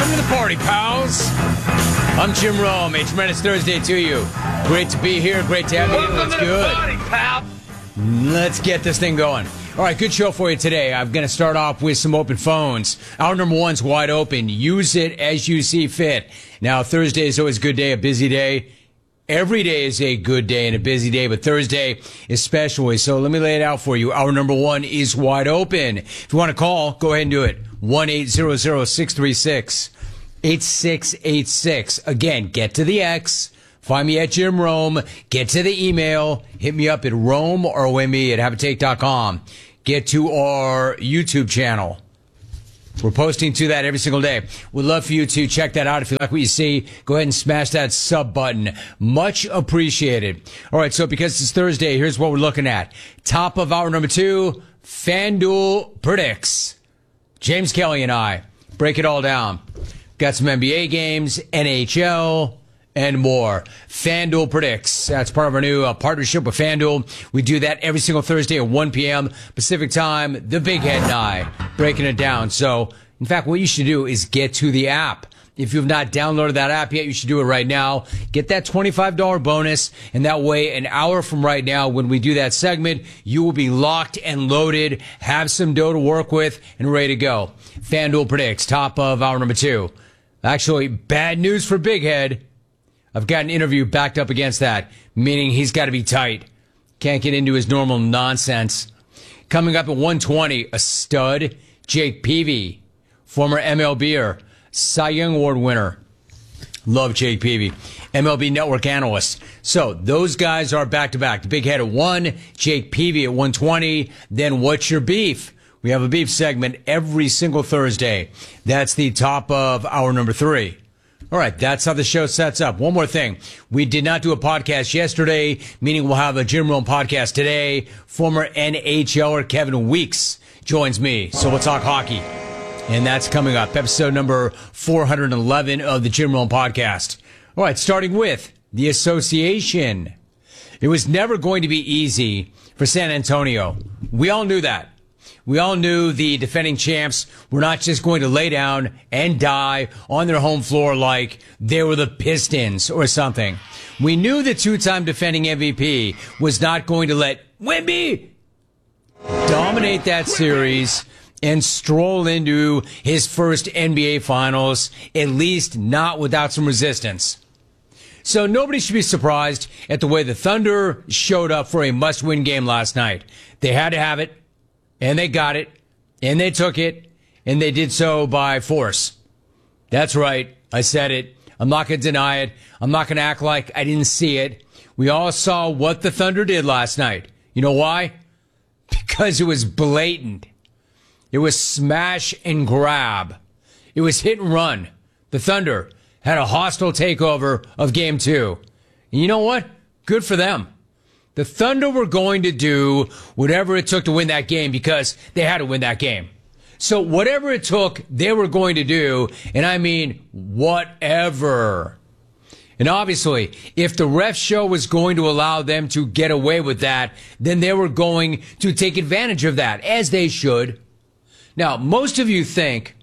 Welcome to the party, pals. I'm Jim Rome. A tremendous Thursday to you. Great to be here. Great to have you. What's good? Party, pal. Let's get this thing going. All right, good show for you today. I'm going to start off with some open phones. Hour number one's wide open. Use it as you see fit. Now, Thursday is always a good day, a busy day. Every day is a good day and a busy day, but Thursday especially. So let me lay it out for you. Hour number one is wide open. If you want to call, go ahead and do it. 1-800-636-8686. Again, get to the X. Find me at Jim Rome. Get to the email. Hit me up at RomeROME@haveatake.com. Get to our YouTube channel. We're posting to that every single day. We'd love for you to check that out. If you like what you see, go ahead and smash that sub button. Much appreciated. All right, so because it's Thursday, here's what we're looking at. Top of hour number two, FanDuel predicts. James Kelly and I break it all down. Got some NBA games, NHL, and more. FanDuel predicts. That's part of our new partnership with FanDuel. We do that every single Thursday at 1 p.m. Pacific time. The Big Head and I breaking it down. So, in fact, what you should do is get to the app. If you've not downloaded that app yet, you should do it right now. Get that $25 bonus, and that way, an hour from right now, when we do that segment, you will be locked and loaded, have some dough to work with, and ready to go. FanDuel predicts. Top of hour number two. Actually, bad news for Big Head. I've got an interview backed up against that, meaning he's got to be tight. Can't get into his normal nonsense. Coming up at 1:20, a stud, Jake Peavy, former MLBer, Cy Young Award winner. Love Jake Peavy, MLB Network analyst. So those guys are back-to-back. The Big Head at 1, Jake Peavy at 1:20. Then What's Your Beef? We have a beef segment every single Thursday. That's the top of hour number 3. All right, that's how the show sets up. One more thing. We did not do a podcast yesterday, meaning we'll have a Jim Rome podcast today. Former NHLer Kevin Weeks joins me, so we'll talk hockey. And that's coming up, episode number 411 of the Jim Rome podcast. All right, starting with the association. It was never going to be easy for San Antonio. We all knew that. We all knew the defending champs were not just going to lay down and die on their home floor like they were the Pistons or something. We knew the two-time defending MVP was not going to let Wemby dominate that series and stroll into his first NBA Finals, at least not without some resistance. So nobody should be surprised at the way the Thunder showed up for a must-win game last night. They had to have it. And they got it, and they took it, and they did so by force. That's right. I said it. I'm not going to deny it. I'm not going to act like I didn't see it. We all saw what the Thunder did last night. You know why? Because it was blatant. It was smash and grab. It was hit and run. The Thunder had a hostile takeover of Game 2. And you know what? Good for them. The Thunder were going to do whatever it took to win that game because they had to win that game. So whatever it took, they were going to do, and I mean whatever. And obviously, if the ref show was going to allow them to get away with that, then they were going to take advantage of that, as they should. Now, most of you think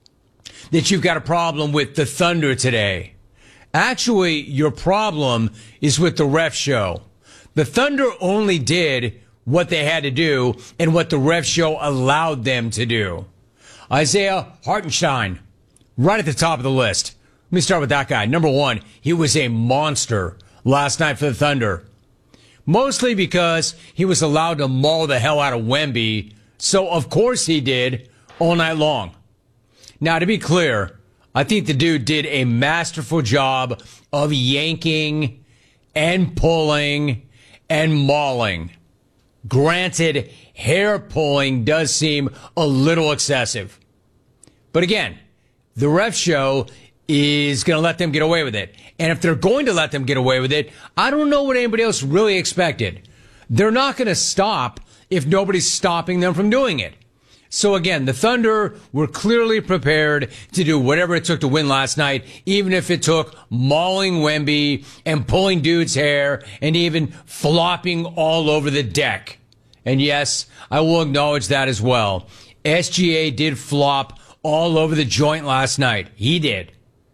that you've got a problem with the Thunder today. Actually, your problem is with the ref show. The Thunder only did what they had to do and what the ref show allowed them to do. Isaiah Hartenstein, right at the top of the list. Let me start with that guy. Number one, he was a monster last night for the Thunder. Mostly because he was allowed to maul the hell out of Wemby, so of course he did all night long. Now, to be clear, I think the dude did a masterful job of yanking and pulling and mauling. Granted, hair pulling does seem a little excessive. But again, the ref show is going to let them get away with it. And if they're going to let them get away with it, I don't know what anybody else really expected. They're not going to stop if nobody's stopping them from doing it. So again, the Thunder were clearly prepared to do whatever it took to win last night, even if it took mauling Wemby and pulling dude's hair and even flopping all over the deck. And yes, I will acknowledge that as well. SGA did flop all over the joint last night. He did.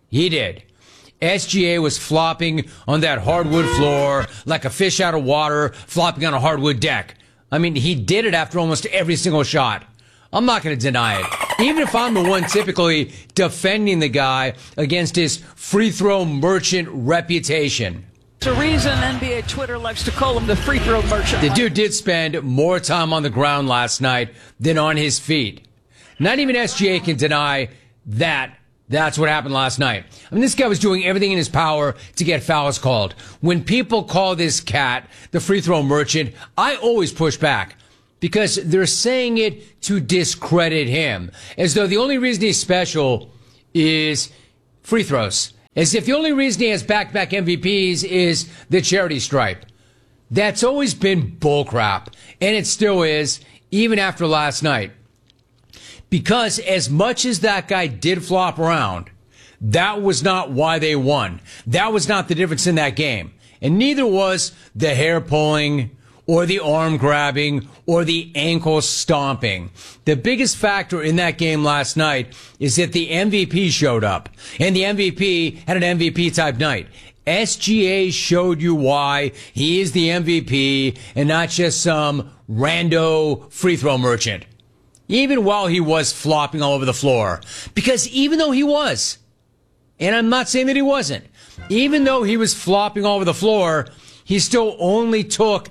SGA was flopping on that hardwood floor like a fish out of water, flopping on a hardwood deck. I mean, he did it after almost every single shot. I'm not going to deny it. Even if I'm the one typically defending the guy against his free throw merchant reputation. There's a reason NBA Twitter likes to call him the free throw merchant. The dude did spend more time on the ground last night than on his feet. Not even SGA can deny that. That's what happened last night. I mean, this guy was doing everything in his power to get fouls called. When people call this cat the free throw merchant, I always push back because they're saying it to discredit him, as though the only reason he's special is free throws, as if the only reason he has back-to-back MVPs is the charity stripe. That's always been bullcrap, and it still is, even after last night. Because as much as that guy did flop around, that was not why they won. That was not the difference in that game. And neither was the hair pulling or the arm grabbing or the ankle stomping. The biggest factor in that game last night is that the MVP showed up. And the MVP had an MVP type night. SGA showed you why he is the MVP and not just some rando free throw merchant. Even while he was flopping all over the floor. Because even though he was, and I'm not saying that he wasn't, even though he was flopping all over the floor, he still only took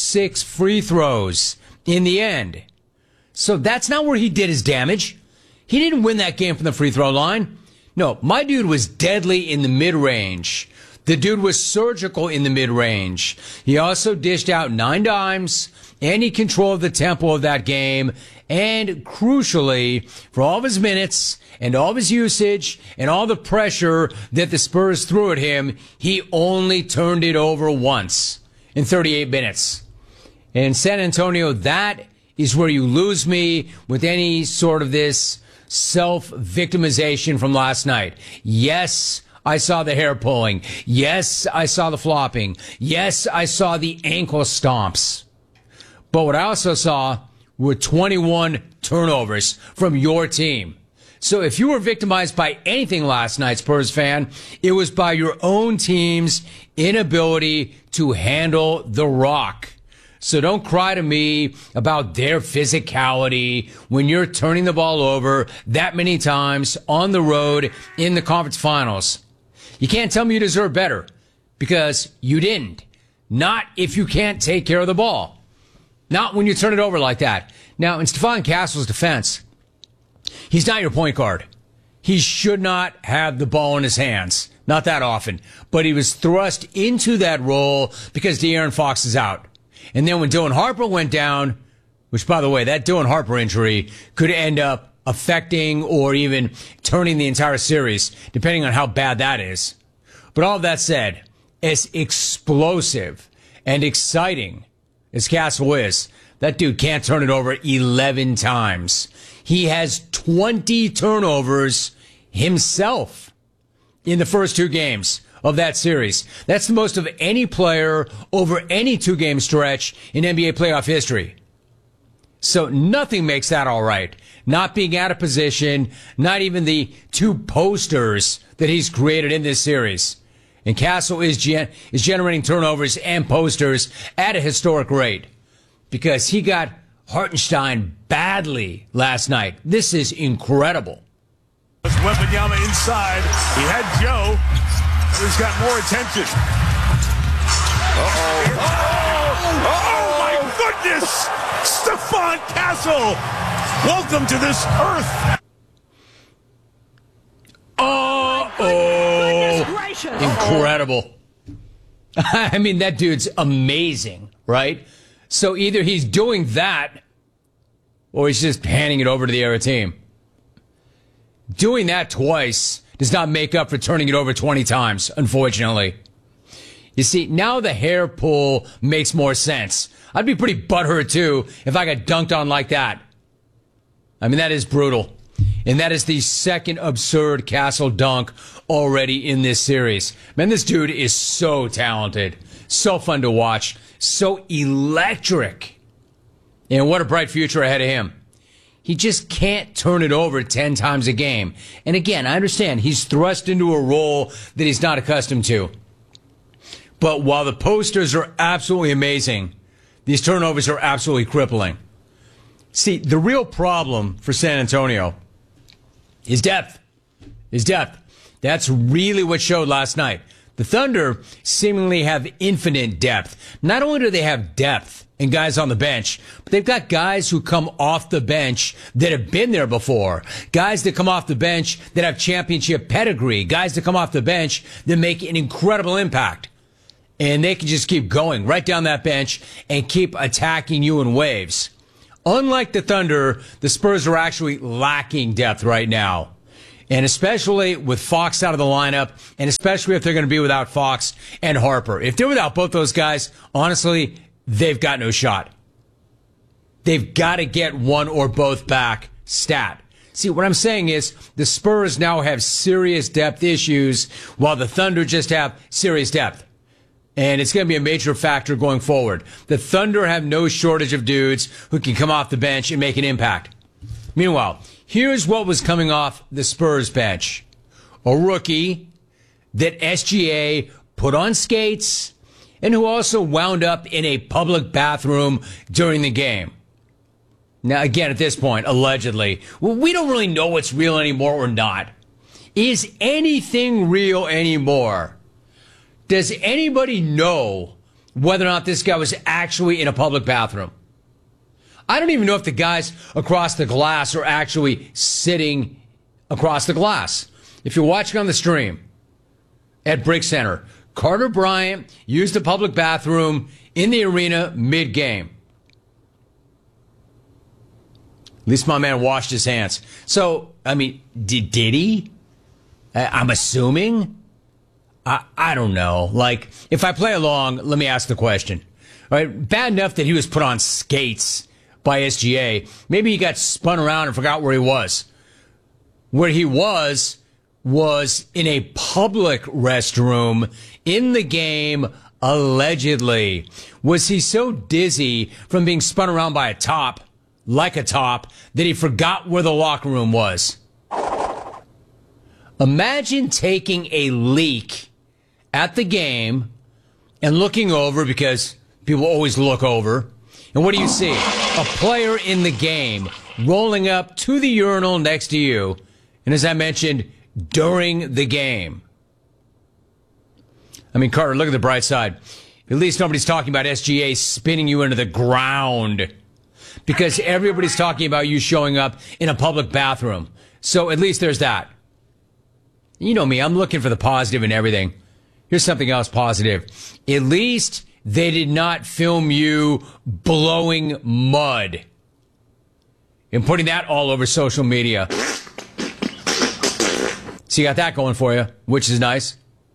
6 free throws in the end. So that's not where he did his damage. He didn't win that game from the free throw line. No, my dude was deadly in the mid-range. The dude was surgical in the mid-range. He also dished out 9 dimes, and he controlled the tempo of that game. And crucially, for all of his minutes and all of his usage and all the pressure that the Spurs threw at him, he only turned it over once in 38 minutes. In San Antonio, that is where you lose me with any sort of this self-victimization from last night. Yes, I saw the hair pulling. Yes, I saw the flopping. Yes, I saw the ankle stomps. But what I also saw were 21 turnovers from your team. So if you were victimized by anything last night, Spurs fan, it was by your own team's inability to handle the rock. So don't cry to me about their physicality when you're turning the ball over that many times on the road in the conference finals. You can't tell me you deserve better because you didn't. Not if you can't take care of the ball. Not when you turn it over like that. Now, in Stephon Castle's defense, he's not your point guard. He should not have the ball in his hands. Not that often. But he was thrust into that role because De'Aaron Fox is out. And then when Dylan Harper went down, which, by the way, that Dylan Harper injury could end up affecting or even turning the entire series, depending on how bad that is. But all of that said, as explosive and exciting as Castle is, that dude can't turn it over 11 times. He has 20 turnovers himself in the first 2 games of that series. That's the most of any player over any 2-game stretch in NBA playoff history. So nothing makes that all right. Not being out of position, not even the 2 posters that he's created in this series. And Castle is generating turnovers and posters at a historic rate because he got Hartenstein badly last night. This is incredible. Wembanyama inside. He had Joe. He's got more attention. Oh, my goodness! Stephon Castle! Welcome to this earth! Incredible. I mean, that dude's amazing, right? So either he's doing that or he's just handing it over to the other team. Doing that twice does not make up for turning it over 20 times, unfortunately. You see, now the hair pull makes more sense. I'd be pretty butthurt, too, if I got dunked on like that. I mean, that is brutal. And that is the second absurd Castle dunk already in this series. Man, this dude is so talented. So fun to watch. So electric. And what a bright future ahead of him. He just can't turn it over 10 times a game. And again, I understand he's thrust into a role that he's not accustomed to. But while the posters are absolutely amazing, these turnovers are absolutely crippling. See, the real problem for San Antonio is depth. That's really what showed last night. The Thunder seemingly have infinite depth. Not only do they have depth and guys on the bench, but they've got guys who come off the bench that have been there before. Guys that come off the bench that have championship pedigree. Guys that come off the bench that make an incredible impact. And they can just keep going right down that bench and keep attacking you in waves. Unlike the Thunder, the Spurs are actually lacking depth right now. And especially with Fox out of the lineup, and especially if they're going to be without Fox and Harper. If they're without both those guys, honestly, they've got no shot. They've got to get one or both back stat. See, what I'm saying is the Spurs now have serious depth issues while the Thunder just have serious depth. And it's going to be a major factor going forward. The Thunder have no shortage of dudes who can come off the bench and make an impact. Meanwhile, here's what was coming off the Spurs bench. A rookie that SGA put on skates and who also wound up in a public bathroom during the game. Now, again, at this point, allegedly, we don't really know what's real anymore or not. Is anything real anymore? Does anybody know whether or not this guy was actually in a public bathroom? I don't even know if the guys across the glass are actually sitting across the glass. If you're watching on the stream at Brick Center, Carter Bryant used a public bathroom in the arena mid-game. At least my man washed his hands. So, I mean, did he? I'm assuming. I don't know. Like, if I play along, let me ask the question. All right, bad enough that he was put on skates by SGA. Maybe he got spun around and forgot where he was. Where he was in a public restroom in the game, allegedly. Was he so dizzy from being spun around by a top, like a top, that he forgot where the locker room was? Imagine taking a leak at the game and looking over, because people always look over. And what do you see? A player in the game rolling up to the urinal next to you. And as I mentioned, during the game. I mean, Carter, look at the bright side. At least nobody's talking about SGA spinning you into the ground, because everybody's talking about you showing up in a public bathroom. So at least there's that. You know me, I'm looking for the positive in everything. Here's something else positive. At least they did not film you blowing mud and putting that all over social media. So you got that going for you, which is nice.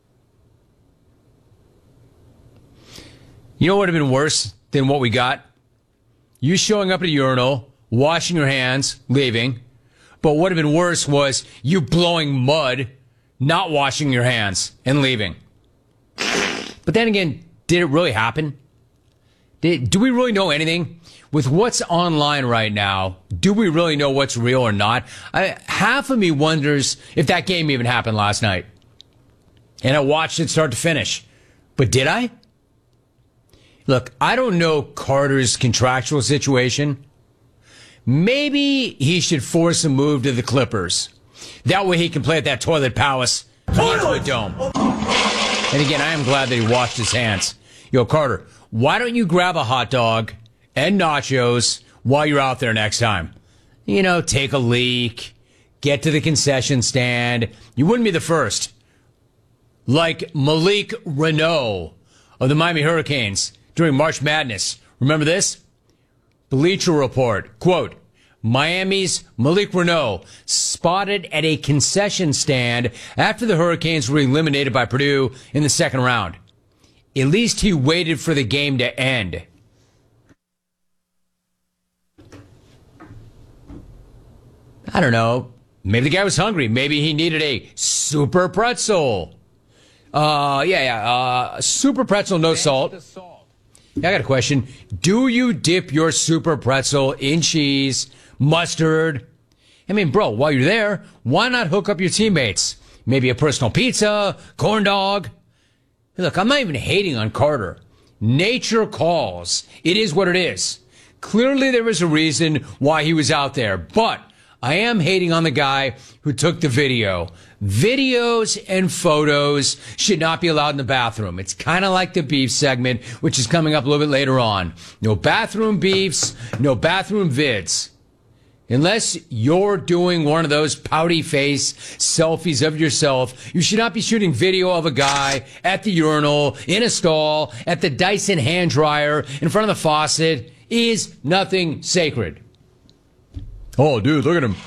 You know what would have been worse than what we got? You showing up at a urinal, washing your hands, leaving. But what would have been worse was you blowing mud, not washing your hands, and leaving. But then again, did it really happen? Do we really know anything? With what's online right now, do we really know what's real or not? Half of me wonders if that game even happened last night. And I watched it start to finish. But did I? Look, I don't know Carter's contractual situation. Maybe he should force a move to the Clippers. That way he can play at that Toilet Palace Conduit Dome. And again, I am glad that he washed his hands. Yo, Carter, why don't you grab a hot dog and nachos while you're out there next time? You know, take a leak, get to the concession stand. You wouldn't be the first. Like Malik Renault of the Miami Hurricanes during March Madness. Remember this? Bleacher Report, quote, Miami's Malik Renault spotted at a concession stand after the Hurricanes were eliminated by Purdue in the second round. At least he waited for the game to end. I don't know. Maybe the guy was hungry. Maybe he needed a super pretzel. Super pretzel, no salt. I got a question. Do you dip your super pretzel in cheese, mustard. I mean, bro, while you're there, why not hook up your teammates? Maybe a personal pizza, corn dog. Look, I'm not even hating on Carter. Nature calls. It is what it is. Clearly there was a reason why he was out there, but I am hating on the guy who took the video. Videos and photos should not be allowed in the bathroom. It's kind of like the beef segment, which is coming up a little bit later on. No bathroom beefs, no bathroom vids. Unless you're doing one of those pouty face selfies of yourself, you should not be shooting video of a guy at the urinal, in a stall, at the Dyson hand dryer, in front of the faucet. Is nothing sacred. Oh, dude, look at him.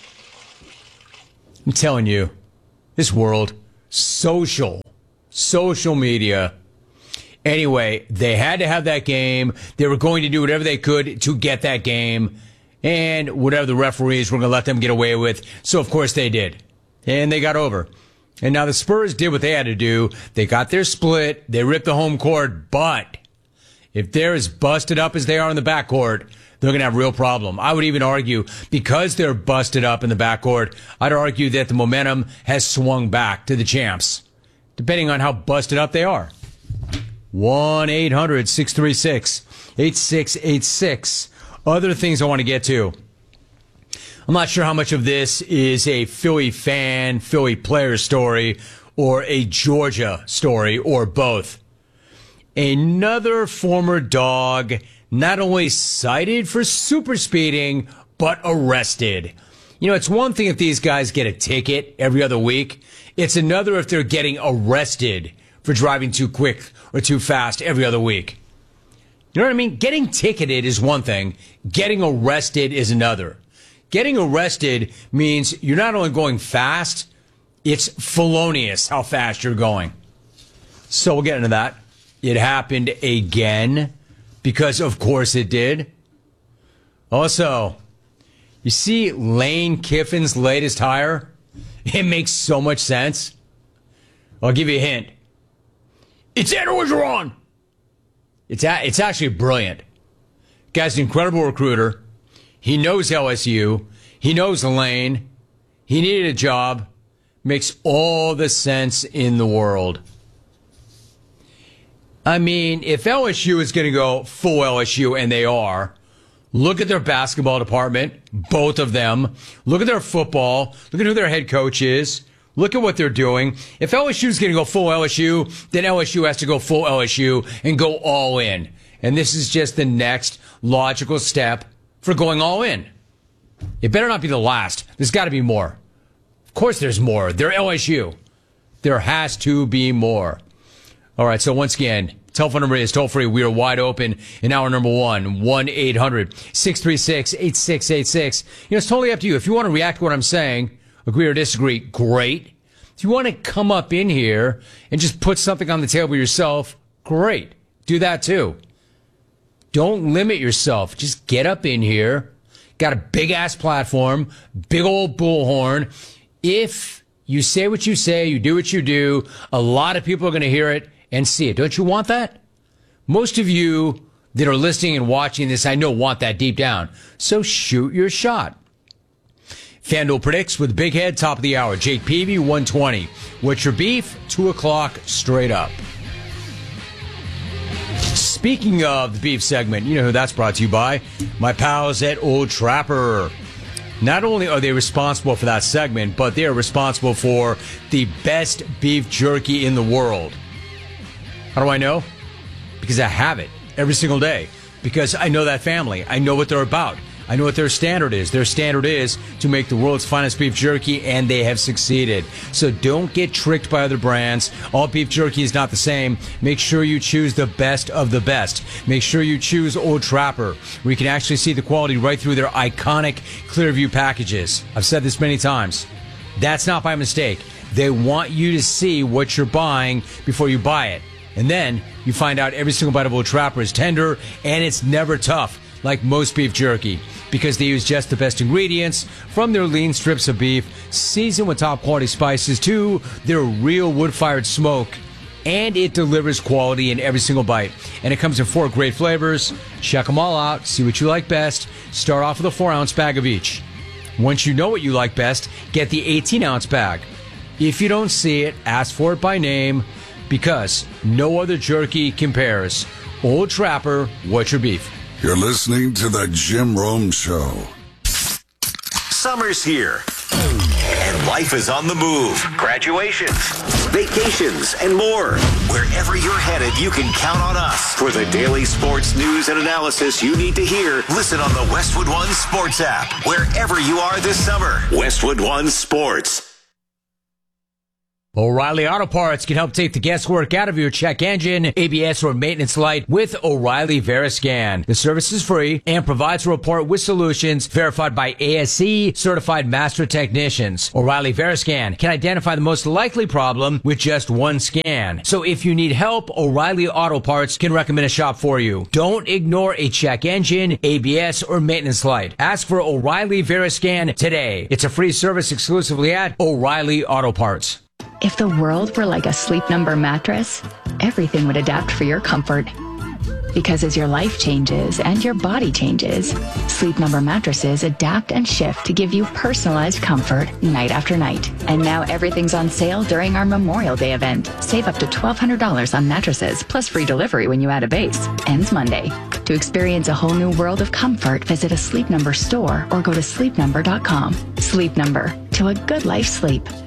I'm telling you, this world, social media. Anyway, they had to have that game. They were going to do whatever they could to get that game. And whatever the referees were going to let them get away with. So, of course, they did. And they got over. And now the Spurs did what they had to do. They got their split. They ripped the home court. But if they're as busted up as they are in the backcourt, they're going to have a real problem. I would even argue, because they're busted up in the backcourt, I'd argue that the momentum has swung back to the champs, depending on how busted up they are. 1-800-636-8686. Other things I want to get to. I'm not sure how much of this is a Philly fan, Philly player story, or a Georgia story, or both. Another former dog not only cited for super speeding, but arrested. You know, it's one thing if these guys get a ticket every other week. It's another if they're getting arrested for driving too quick or too fast every other week. You know what I mean? Getting ticketed is one thing. Getting arrested is another. Getting arrested means you're not only going fast, it's felonious how fast you're going. So we'll get into that. It happened again, because of course it did. Also, you see Lane Kiffin's latest hire? It makes so much sense. I'll give you a hint. It's Ed Orgeron. It's actually brilliant. Guy's an incredible recruiter. He knows LSU. He knows Lane. He needed a job. Makes all the sense in the world. I mean, if LSU is going to go full LSU, and they are, look at their basketball department, both of them. Look at their football. Look at who their head coach is. Look at what they're doing. If LSU is going to go full LSU, then LSU has to go full LSU and go all in. And this is just the next logical step for going all in. It better not be the last. There's got to be more. Of course there's more. They're LSU. There has to be more. All right, so once again, telephone number is toll-free. We are wide open in hour number 1, 1-800-636-8686. You know, it's totally up to you. If you want to react to what I'm saying, agree or disagree, great. If you want to come up in here and just put something on the table yourself, great. Do that too. Don't limit yourself. Just get up in here. Got a big-ass platform, big old bullhorn. If you say what you say, you do what you do, a lot of people are going to hear it and see it. Don't you want that? Most of you that are listening and watching this, I know, want that deep down. So shoot your shot. FanDuel predicts with Big Head, top of the hour. Jake Peavy, 120. What's your beef? 2 o'clock, straight up. Speaking of the beef segment, you know who that's brought to you by? My pals at Old Trapper. Not only are they responsible for that segment, but they are responsible for the best beef jerky in the world. How do I know? Because I have it every single day. Because I know that family. I know what they're about. I know what their standard is. Their standard is to make the world's finest beef jerky, and they have succeeded. So don't get tricked by other brands. All beef jerky is not the same. Make sure you choose the best of the best. Make sure you choose Old Trapper, where you can actually see the quality right through their iconic Clearview packages. I've said this many times. That's not by mistake. They want you to see what you're buying before you buy it. And then you find out every single bite of Old Trapper is tender, and it's never tough, like most beef jerky, because they use just the best ingredients from their lean strips of beef, seasoned with top quality spices, to their real wood-fired smoke and it delivers quality in every single bite. And it comes in 4 great flavors. Check them all out. See what you like best. Start off with a 4-ounce bag of each. Once you know what you like best, get the 18-ounce bag. If you don't see it, ask for it by name, because no other jerky compares. Old Trapper, what's your beef? You're listening to The Jim Rome Show. Summer's here, and life is on the move. Graduations, vacations, and more. Wherever you're headed, you can count on us. For the daily sports news and analysis you need to hear, listen on the Westwood One Sports app. Wherever you are this summer, Westwood One Sports. O'Reilly Auto Parts can help take the guesswork out of your check engine, ABS, or maintenance light with O'Reilly Veriscan. The service is free and provides a report with solutions verified by ASE certified master technicians. O'Reilly Veriscan can identify the most likely problem with just one scan. So if you need help, O'Reilly Auto Parts can recommend a shop for you. Don't ignore a check engine, ABS, or maintenance light. Ask for O'Reilly Veriscan today. It's a free service exclusively at O'Reilly Auto Parts. If the world were like a Sleep Number mattress, everything would adapt for your comfort. Because as your life changes and your body changes, Sleep Number mattresses adapt and shift to give you personalized comfort night after night. And now everything's on sale during our Memorial Day event. Save up to $1,200 on mattresses, plus free delivery when you add a base. Ends Monday. To experience a whole new world of comfort, visit a Sleep Number store or go to sleepnumber.com. Sleep Number. To a good life sleep.